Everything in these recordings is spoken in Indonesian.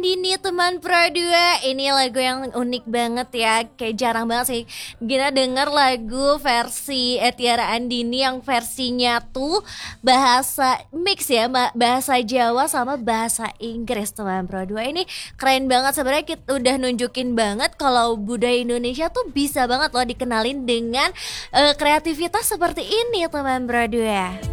Dini teman Pro 2, ini lagu yang unik banget ya. Kayak jarang banget sih kita denger lagu versi Tiara Andini yang versinya tuh bahasa mix ya, bahasa Jawa sama bahasa Inggris. Teman Pro 2 ini keren banget. Sebenarnya kita udah nunjukin banget kalau budaya Indonesia tuh bisa banget loh dikenalin dengan kreativitas seperti ini teman Pro 2.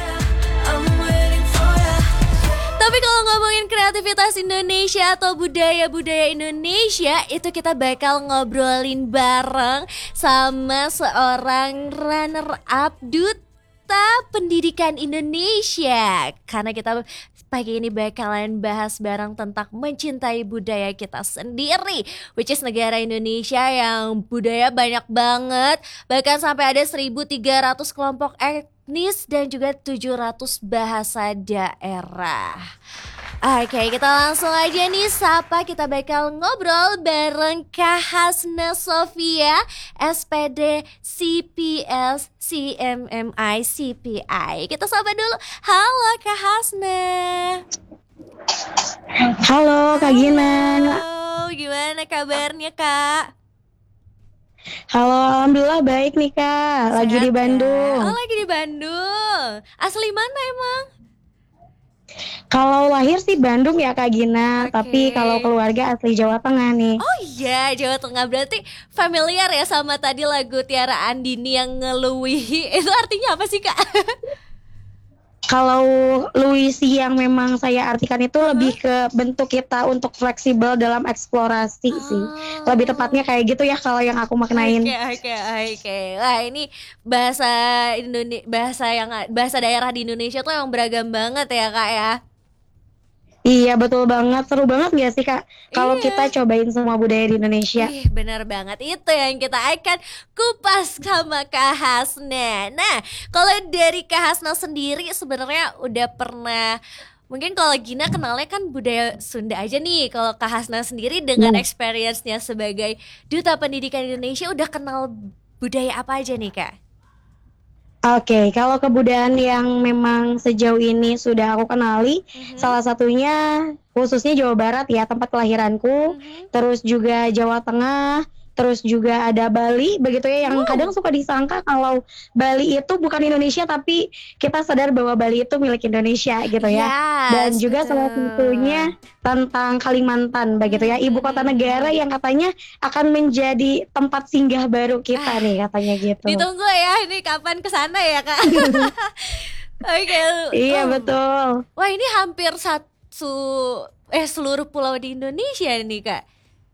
Tapi kalau ngomongin kreativitas Indonesia atau budaya-budaya Indonesia, itu kita bakal ngobrolin bareng sama seorang runner up Duta Pendidikan Indonesia. Karena kita pagi ini bakalan bahas bareng tentang mencintai budaya kita sendiri, which is negara Indonesia yang budaya banyak banget. Bahkan sampai ada 1.300 kelompok etnis dan juga 700 bahasa daerah. Oke, kita langsung aja nih sapa, kita bakal ngobrol bareng Kak Hasna Sofia, SPD CPS CMMI CPI. Kita sapa dulu. Halo Kak Hasna. Halo Kak Gina. Halo, gimana kabarnya Kak? Halo, alhamdulillah baik nih Kak. Lagi Sehat di ya? Bandung. Oh, lagi di Bandung. Asli mana emang? Kalau lahir sih Bandung ya Kak Gina, Oke. tapi kalau keluarga asli Jawa Tengah nih. Oh iya, Jawa Tengah. Berarti familiar ya sama tadi lagu Tiara Andini yang ngeluwihi. Itu artinya apa sih Kak? Kalau Luisi yang memang saya artikan itu lebih ke bentuk kita untuk fleksibel dalam eksplorasi sih. Lebih tepatnya kayak gitu ya kalau yang aku maknain. Oke. Wah, ini bahasa bahasa daerah di Indonesia tuh emang beragam banget ya Kak ya. Iya betul banget, seru banget gak sih Kak kalau Iya. kita cobain semua budaya di Indonesia. Ih, benar banget. Itu yang kita akan kupas sama Kak Hasna. Nah, kalau dari Kak Hasna sendiri sebenarnya udah pernah, mungkin kalau Gina kenalnya kan budaya Sunda aja nih. Kalau Kak Hasna sendiri dengan experience-nya sebagai Duta Pendidikan Indonesia udah kenal budaya apa aja nih Kak? Oke, kalau kebudayaan yang memang sejauh ini sudah aku kenali, salah satunya khususnya Jawa Barat ya, tempat kelahiranku, terus juga Jawa Tengah, terus juga ada Bali, begitu ya, yang kadang suka disangka kalau Bali itu bukan Indonesia, tapi kita sadar bahwa Bali itu milik Indonesia gitu ya. Dan Yes, juga salah betul. satunya tentang Kalimantan, begitu ya, ibu kota negara yang katanya akan menjadi tempat singgah baru kita nih, katanya gitu. Ditunggu ya, ini kapan kesana ya Kak? Oke. Iya betul. Wah, ini hampir seluruh pulau di Indonesia nih Kak.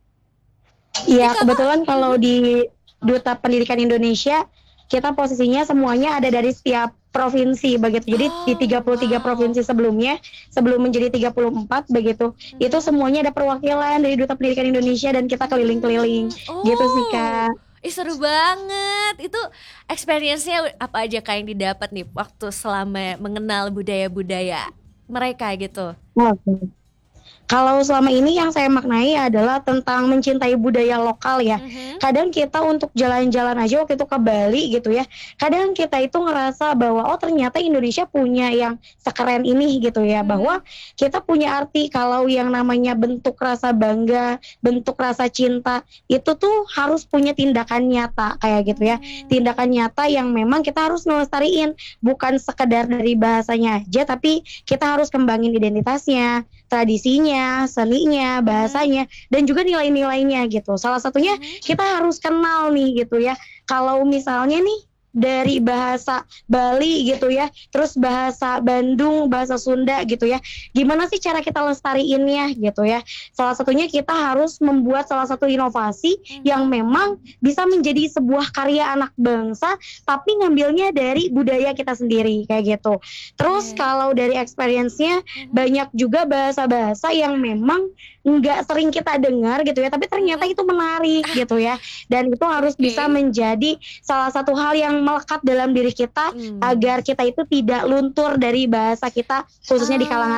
Iya, Kakak- kebetulan kalau di Duta Pendidikan Indonesia kita posisinya semuanya ada dari setiap provinsi begitu. Jadi di 33 provinsi sebelumnya, sebelum menjadi 34 begitu, itu semuanya ada perwakilan dari Duta Pendidikan Indonesia dan kita keliling-keliling. Gitu sih Kak. Ih, seru banget. Itu experience-nya apa aja Kak yang didapat nih waktu selama mengenal budaya-budaya mereka gitu? Oke. Kalau selama ini yang saya maknai adalah tentang mencintai budaya lokal ya. Kadang kita untuk jalan-jalan aja waktu itu ke Bali gitu ya. Kadang kita itu ngerasa bahwa oh ternyata Indonesia punya yang sekeren ini gitu ya. Bahwa kita punya arti kalau yang namanya bentuk rasa bangga, bentuk rasa cinta itu tuh harus punya tindakan nyata kayak gitu ya. Tindakan nyata yang memang kita harus ngelestariin, bukan sekedar dari bahasanya aja, tapi kita harus kembangin identitasnya, tradisinya, seninya, bahasanya, dan juga nilai-nilainya gitu. Salah satunya kita harus kenal nih gitu ya. Kalau misalnya nih dari bahasa Bali gitu ya, terus bahasa Bandung, bahasa Sunda gitu ya. Gimana sih cara kita lestariinnya gitu ya? Salah satunya kita harus membuat salah satu inovasi yang memang bisa menjadi sebuah karya anak bangsa, tapi ngambilnya dari budaya kita sendiri kayak gitu. Terus kalau dari experience-nya banyak juga bahasa-bahasa yang memang nggak sering kita dengar gitu ya, tapi ternyata itu menarik gitu ya. Dan itu harus bisa menjadi salah satu hal yang melekat dalam diri kita agar kita itu tidak luntur dari bahasa kita khususnya di kalangan